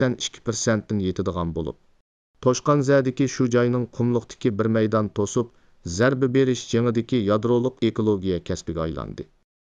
1,2%dan yetadigan bo'lib, Toshqanzadagi shu joyning qumliqdagi bir maydon to'sib, zarba berish jengidagi yadroliq ekologiya kasbiga aylandi.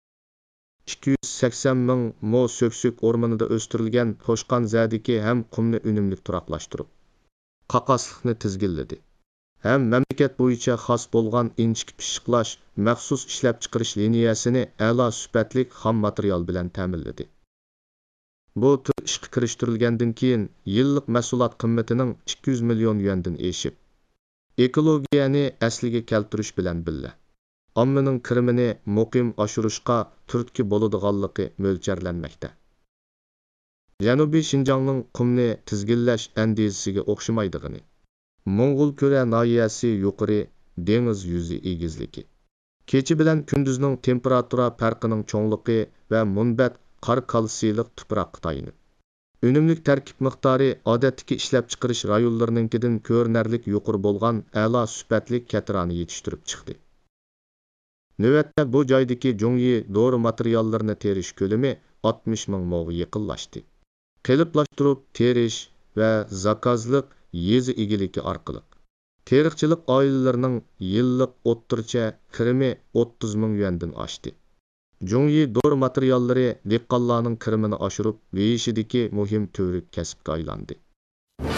280 ming mo so'ksuk o'rmonida o'stirilgan Toshqanzadagi ham qumni unumli turaqlashtirib, qaqasliqni tizginladi. Ham mamlakat bo'yicha xos bo'lgan inchik pishiqlash maxsus ishlab chiqarish liniyasini a'lo sifatli xom material bilan ta'minladi. Bu tür ishga kirishtirilgandan keyin yillik mahsulot qimmatining 200 million yuandan eshib, ekologiyani asliga keltirish bilan birga, ommaning kirimini muqim oshirishga turtki bo'ladiganligi mo'ljallanmoqda. Janubiy Shinjongning qumni tizginlash andizasiga o'xshamaydigani, Mo'ng'ul ko'ra noyasi yuqori dengiz yuzi egizligi, kecha bilan kunduzning temperatura farqining cho'ngligi va munbat qor kalsiylik tuproqqa tayinib, unumlik tarkib miqdori odatdagi ishlab chiqarish rayonlarininkidan ko'rinarlik yuqori bo'lgan a'lo sifatli katrani yetishtirib chiqdi. Navbatda bu joydagi Jongyi dori materiallarini terish ko'lami 60 ming mo'ga yaqinlashdi. Qiliplashtirib terish va zakazliq yezi egiligi orqali teriqchilik oilalarining yillik o'ttircha kirimi 30 ming yuandan oshdi. Jongyi dori materiallari dehqonlarning kirimini oshirib, yeyishidagi muhim tövrik kasbga aylandi.